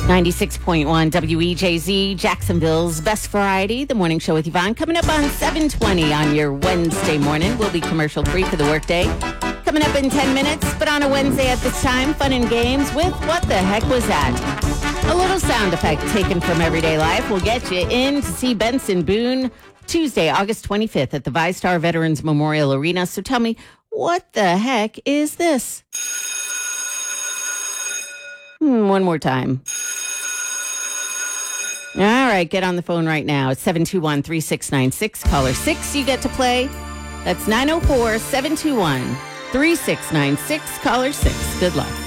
96.1 WEJZ, Jacksonville's best variety, the morning show with Yvonne. Coming up on 7:20 on your Wednesday morning. We'll be commercial free for the workday. Coming up in 10 minutes, but on a Wednesday at this time, fun and games with What the Heck Was That? A little sound effect taken from everyday life will get you in to see Benson Boone Tuesday, August 25th at the VyStar Veterans Memorial Arena. So tell me, what the heck is this? One more time. All right, get on the phone right now. It's 721-3696. Caller 6, you get to play. That's 904-721-3696. Caller 6. Good luck.